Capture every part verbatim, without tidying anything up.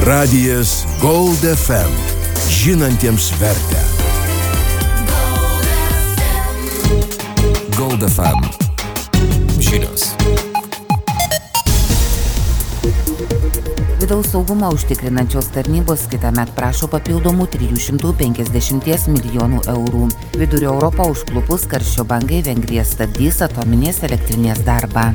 Radijas Gold F M. Žinantiems vertę. Gold F M. Žinios. Vidaus saugumą užtikrinančios tarnybos kitąmet prašo papildomų trijų šimtų penkiasdešimties milijonų eurų. Vidurio Europą užklupus karščio bangai Vengrija stabdys atominės elektrinės darbą.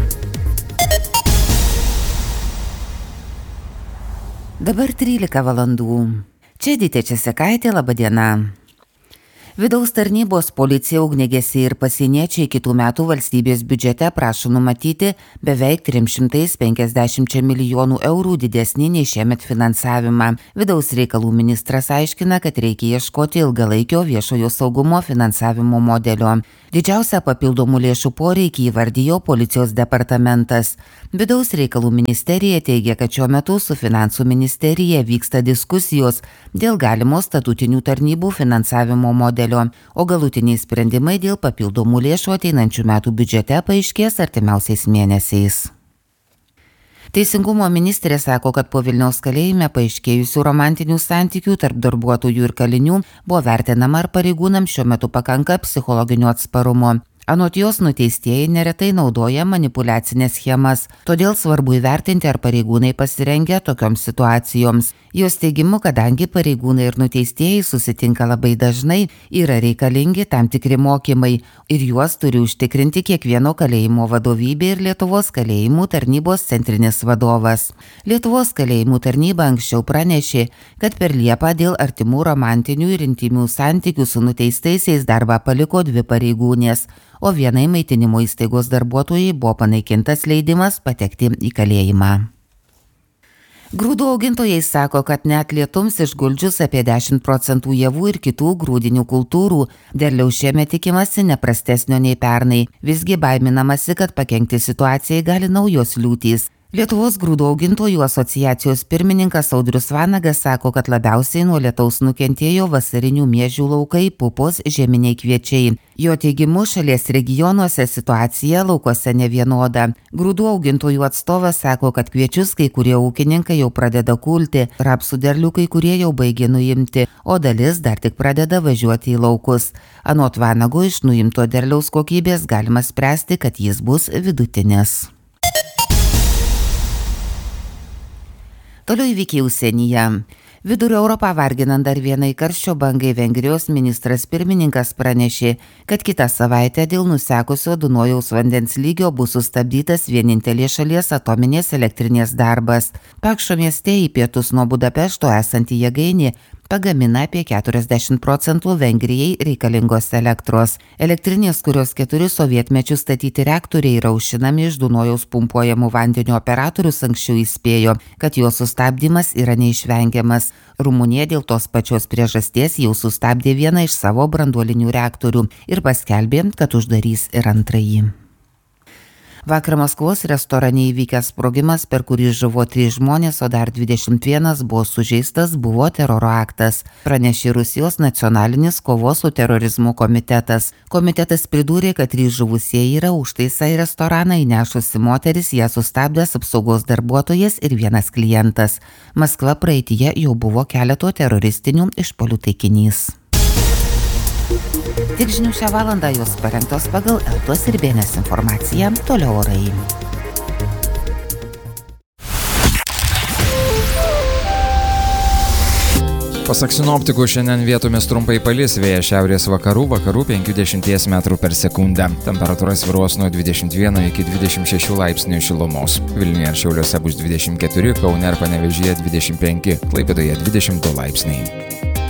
Dabar trylika valandų. Čia Dytė Česekaitė, laba diena. Vidaus tarnybos, policija, ugniagesiai ir pasieniečiai kitų metų valstybės biudžete prašo numatyti beveik trims šimtais penkiasdešimčia milijonų eurų didesnį nei šiemet finansavimą. Vidaus reikalų ministras aiškina, kad reikia ieškoti ilgalaikio viešojo saugumo finansavimo modelio. Didžiausią papildomų lėšų poreikį įvardijo policijos departamentas. Vidaus reikalų ministerija teigia, kad šiuo metu su finansų ministerija vyksta diskusijos dėl galimo statutinių tarnybų finansavimo modelio, o galutiniai sprendimai dėl papildomų lėšų ateinančių metų biudžete paaiškės artimiausiais mėnesiais. Teisingumo ministrė sako, kad po Vilniaus kalėjime paaiškėjusių romantinių santykių tarp darbuotojų ir kalinių buvo vertinama, ar pareigūnams šiuo metu pakanka psichologinio atsparumo. Anot jos, nuteistieji neretai naudoja manipuliacinės schemas, todėl svarbu įvertinti, ar pareigūnai pasirengę tokioms situacijoms. Jos teigimu, kadangi pareigūnai ir nuteistieji susitinka labai dažnai, yra reikalingi tam tikri mokymai ir juos turi užtikrinti kiekvieno kalėjimo vadovybė ir Lietuvos kalėjimų tarnybos centrinis vadovas. Lietuvos kalėjimų tarnyba anksčiau pranešė, kad per Liepą dėl artimų romantinių ir intimių santykių su nuteistaisiais darbą paliko dvi pareigūnės, o vienai maitinimo įstaigos darbuotojai buvo panaikintas leidimas patekti į kalėjimą. Grūdų augintojai sako, kad net lietums išguldžius apie dešimt procentų javų ir kitų grūdinių kultūrų, derliaus šiemet tikimasi neprastesnio nei pernai. Visgi baiminamasi, kad pakenkti situacijai gali naujos liūtys. Lietuvos grūdų augintojų asociacijos pirmininkas Audrius Vanagas sako, kad labiausiai nuo lietaus nukentėjo vasarinių miežių laukai, pupos, žieminiai kviečiai. Jo teigimu, šalies regionuose situacija laukuose nevienoda. Grūdų augintojų atstovas sako, kad kviečius kai kurie ūkininkai jau pradeda kulti, rapsų derlių kai kurie jau baigė nuimti, o dalis dar tik pradeda važiuoti į laukus. Anot Vanago, iš nuimto derliaus kokybės galima spręsti, kad jis bus vidutinis. Toliau įvykiai užsienyje. Vidurio Europą varginant dar vienai karščio bangai Vengrijos ministras pirmininkas pranešė, kad kitą savaitę dėl nusekusio Dunojaus vandens lygio bus sustabdytas vienintelės šalies atominės elektrinės darbas. Pakšo mieste į pietus nuo Budapešto esanti jėgainė pagamina apie keturiasdešimt procentų Vengrijai reikalingos elektros. Elektrinės, kurios keturi sovietmečių statyti reaktoriai yra aušinami iš Dunojaus pumpuojamų vandenio, operatorius anksčiau įspėjo, kad jo sustabdymas yra neišvengiamas. Rumunija dėl tos pačios priežasties jau sustabdė vieną iš savo branduolinių reaktorių ir paskelbė, kad uždarys ir antrąjį. Vakar Maskvos restorane įvykęs sprogimas, per kurį žuvo trys žmonės, o dar dvidešimt vienas buvo sužeistas, buvo teroro aktas, pranešė Rusijos nacionalinis kovos su terorizmu komitetas. Komitetas pridūrė, kad trys žuvusieji yra užtaisą į restoraną įnešusi moteris, ją sustabdęs apsaugos darbuotojas ir vienas klientas. Maskva praeityje jau buvo keleto teroristinių išpuolių taikinys. Tik žinių šią valandą jos parengtos pagal Eltos ir Bėnės informaciją, toliau orai. Pasak sinoptikų, šiandien vietomis trumpai palis, vėjas šiaurės vakarų, vakarų penkiasdešimt metrų per sekundę. Temperatūra svyruos nuo dvidešimt vieno iki dvidešimt šešių laipsnių šilumos. Vilniuje ir Šiauliuose bus dvidešimt keturi, Kaune ir Panevėžyje dvidešimt penki, Klaipėdoje dvidešimt du laipsniai.